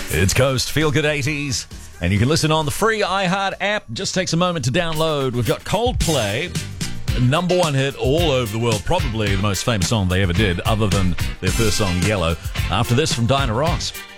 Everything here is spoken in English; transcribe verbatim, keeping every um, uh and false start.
It's Coast Feel Good eighties, and you can listen on the free iHeart app. Just takes a moment to download. We've got Coldplay, number one hit all over the world, probably the most famous song they ever did, other than their first song, Yellow. After this, from Diana Ross.